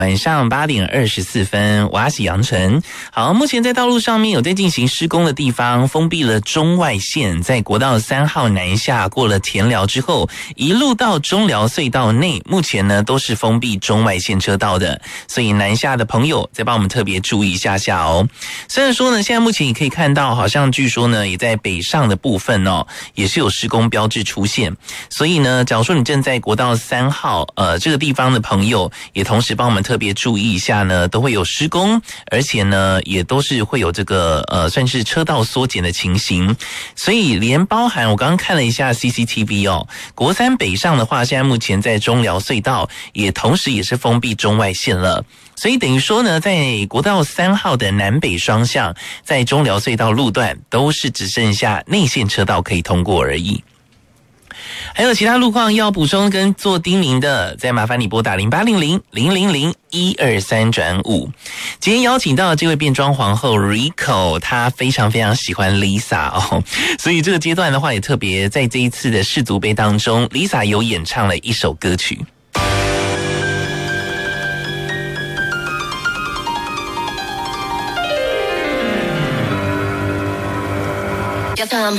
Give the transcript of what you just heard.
晚上8点24分，我是杨晨。好，目前在道路上面有在进行施工的地方，封闭了中外线，在国道3号南下过了田寮之后，一路到中寮隧道内，目前呢都是封闭中外线车道的，所以南下的朋友再帮我们特别注意一下哦。虽然说呢，现在目前也可以看到，好像据说呢，也在北上的部分也是有施工标志出现，所以呢，假如说你正在国道3号这个地方的朋友，也同时帮我们特别注意一下呢，都会有施工，而且呢也都是会有这个算是车道缩减的情形，所以连包含我刚刚看了一下 CCTV 国3北上的话，现在目前在中寮隧道也同时也是封闭中外线了，所以等于说呢，在国道3号的南北双向，在中寮隧道路段都是只剩下内线车道可以通过而已。还有其他路况要补充跟做叮咛的，再麻烦你拨打0800-000-123-5。今天邀请到这位变装皇后 Rico， 她非常非常喜欢 Lisa 所以这个阶段的话，也特别在这一次的世足杯当中 ，Lisa 有演唱了一首歌曲。 Your thumb